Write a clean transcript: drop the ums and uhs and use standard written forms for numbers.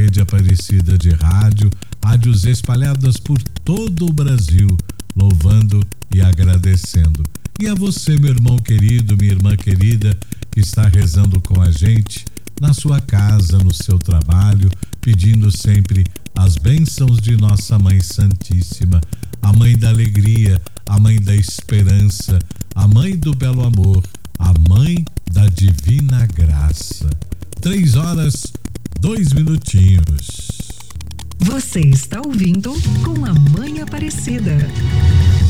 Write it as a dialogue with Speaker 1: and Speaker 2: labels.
Speaker 1: Rede Aparecida de Rádio, rádios espalhadas por todo o Brasil, louvando e agradecendo. E a você, meu irmão querido, minha irmã querida, que está rezando com a gente na sua casa, no seu trabalho, pedindo sempre as bênçãos de nossa Mãe Santíssima, a Mãe da Alegria, a Mãe da Esperança, a Mãe do Belo Amor, a Mãe da Divina Graça. 3h02.
Speaker 2: Você está ouvindo Com a Mãe Aparecida.